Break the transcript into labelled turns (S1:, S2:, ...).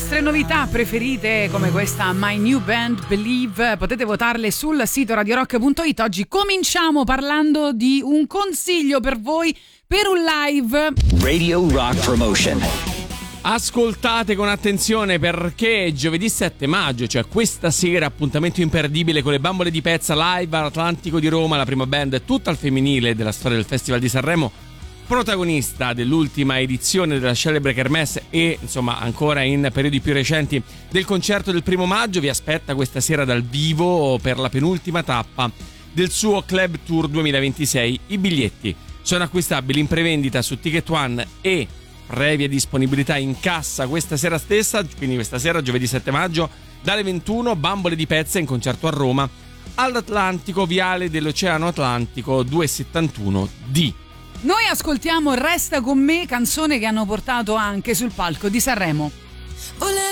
S1: vostre novità preferite come questa My New Band Believe potete votarle sul sito radiorock.it. Oggi cominciamo parlando di un consiglio per voi per un live
S2: Radio Rock Promotion.
S3: Ascoltate con attenzione perché giovedì 7 maggio, cioè questa sera, appuntamento imperdibile con le Bambole di Pezza live all'Atlantico di Roma, la prima band tutta al femminile della storia del Festival di Sanremo, protagonista dell'ultima edizione della celebre Kermesse e insomma ancora in periodi più recenti del concerto del 1 maggio. Vi aspetta questa sera dal vivo per la penultima tappa del suo Club Tour 2026. I biglietti sono acquistabili in prevendita su Ticket One e previa disponibilità in cassa questa sera stessa, quindi questa sera giovedì 7 maggio dalle 21. Bambole di Pezza in concerto a Roma all'Atlantico, Viale dell'Oceano Atlantico 271D.
S1: Noi ascoltiamo Resta con me, canzone che hanno portato anche sul palco di Sanremo.
S4: Volevo